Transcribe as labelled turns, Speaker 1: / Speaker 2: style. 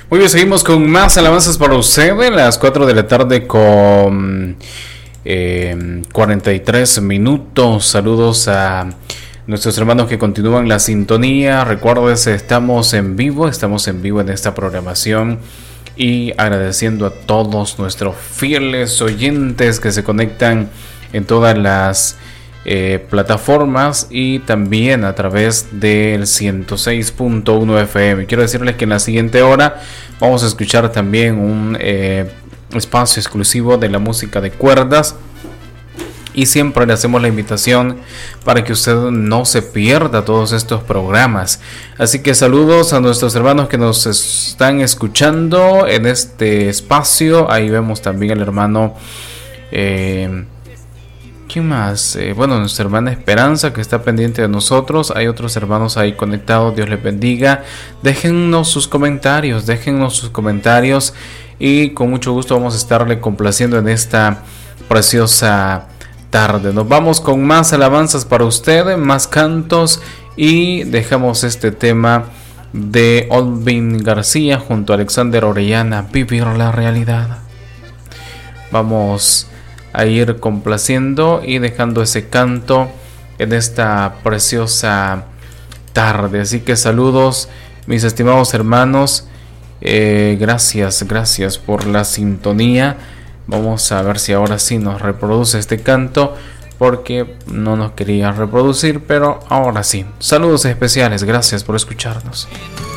Speaker 1: Muy bien, seguimos con más alabanzas para ustedes. Las 4 de la tarde con 43 minutos. Saludos a nuestros hermanos que continúan la sintonía. Recuérdense, estamos en vivo en esta programación. Y agradeciendo a todos nuestros fieles oyentes que se conectan en todas las plataformas y también a través del 106.1 FM. Quiero decirles que en la siguiente hora vamos a escuchar también un espacio exclusivo de la música de cuerdas. Y siempre le hacemos la invitación para que usted no se pierda todos estos programas. Así que saludos a nuestros hermanos que nos están escuchando en este espacio. Ahí vemos también al hermano... ¿quién más? Bueno, nuestra hermana Esperanza, que está pendiente de nosotros. Hay otros hermanos ahí conectados. Dios les bendiga. Déjennos sus comentarios. Y con mucho gusto vamos a estarle complaciendo en esta preciosa tarde. Nos vamos con más alabanzas para ustedes, más cantos, y dejamos este tema de Olvin García junto a Alexander Orellana, Vivir la Realidad. Vamos a ir complaciendo y dejando ese canto en esta preciosa tarde. Así que saludos, mis estimados hermanos. Gracias por la sintonía. Vamos a ver si ahora sí nos reproduce este canto, porque no nos quería reproducir, pero ahora sí. Saludos especiales, gracias por escucharnos.